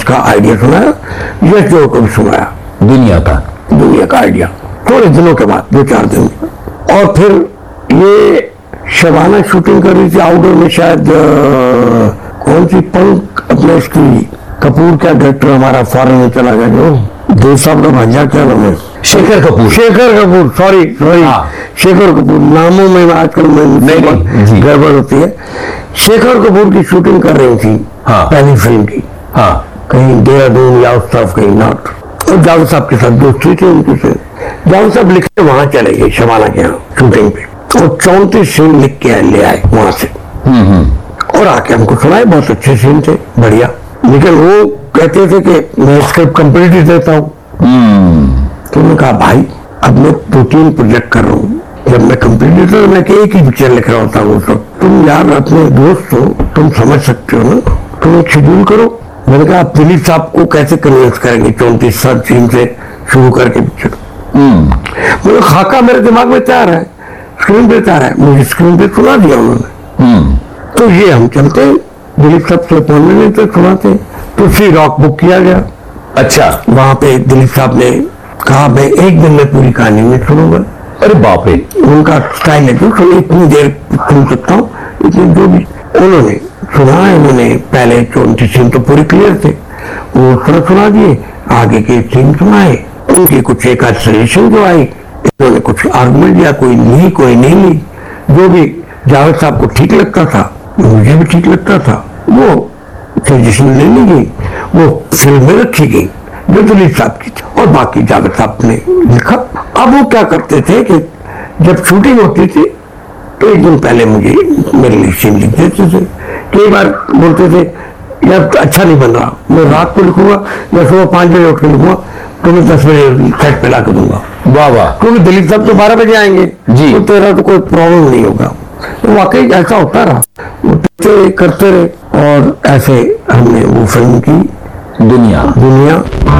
इसका आइडिया सुनाया, यश जोड़ को भी सुनाया दुनिया का आइडिया, थोड़े दिनों के बाद, 2-4 दिन। और फिर ये शबाना शूटिंग कर रही थी आउटडोर में, शायद कौन सी पंख अपने इसकी कपूर का डायरेक्टर हमारा फॉरेन में चला गया, जो देव साहब का भांजा, क्या नाम है, शेखर कपूर, सॉरी शेखर कपूर, नामों में आजकल में गड़बड़ होती है। शेखर कपूर की शूटिंग कर रही थी पहली फिल्म की, कहीं देहरादून या उस तरफ कहीं नॉट, और जावेद साहब के साथ दोस्ती थी उनके से। जावेद साहब लिखते वहां चले गए शबाना के यहाँ शूटिंग पे, और 34 सीन लिख के ले आए वहां से, और आके हमको सुनाए। बहुत अच्छे सीन थे, बढ़िया, लेकिन वो कहते थे कि मैं स्क्रिप्ट कंप्लीट ही देता हूँ। तो उन्होंने कहा भाई अब मैं 2-3 प्रोजेक्ट कर रहा हूँ, जब मैं कंप्लीट मैं एक ही पिक्चर लिख रहा होता हूँ, तो तुम यार अपने दोस्त हो, तुम समझ सकते हो ना, तुम एक शेड्यूल करो। मैंने कहा आप दिलीप साहब को कैसे कन्विंस करेंगे 34 सीन से शुरू करके पिक्चर। मुझे खाका मेरे दिमाग में तैयार है, स्क्रीन पे तैयार है, मुझे स्क्रीन पे सुना दिया उन्होंने। तो ये हम चलते दिलीप साहब से अपॉइंटमेंट लेते, सुनाते, तो फिर रॉक बुक किया गया। अच्छा, वहां पे दिलीप साहब ने कहा मैं 1 दिन में पूरी कहानी में सुनूंगा। अरे बाप रे, उनका स्टाइल है, तो इतनी देर सुन सकता हूँ, इतनी जो भी उन्होंने सुना। उन्होंने पहले 34 सीन तो पूरे क्लियर थे, वो थोड़ा सुना दिए, आगे के सीन सुनाए, उनकी कुछ एक आध सजेशन जो आई, इन्होंने कुछ आर्गुमेंट दिया, कोई नहीं ली, जो भी जावेद साहब को ठीक लगता था, मुझे भी ठीक लगता था, वो सजेशन ले ली गई, वो फिल्म में रखी गई जो दिलीप साहब की थी, और बाकी जावेद साहब ने लिखा। अब वो क्या करते थे कि जब शूटिंग होती थी तो 1 दिन पहले मुझे मेरे लिए सीन लिख देते थे। कई बार बोलते थे यार अच्छा नहीं बन रहा, मैं रात को लिखूंगा या सुबह 5 बजे उठ कर लिखूंगा, तो मैं 10 बजे सेट पे ला कर दूंगा। वाह, क्योंकि दिलीप साहब तो 12 बजे आएंगे जी, तो तेरा तो कोई प्रॉब्लम नहीं होगा। तो वाकई ऐसा होता रहा, वो करते रहे, और ऐसे हमने वो फिल्म की दुनिया